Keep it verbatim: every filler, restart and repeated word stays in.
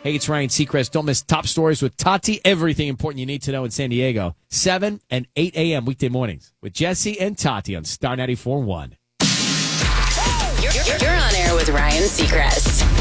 Hey, it's Ryan Seacrest. Don't miss Top Stories with Tati. Everything important you need to know in San Diego. seven and eight a.m. weekday mornings with Jesse and Tati on Star ninety-four point one. You're, you're on air with Ryan Seacrest.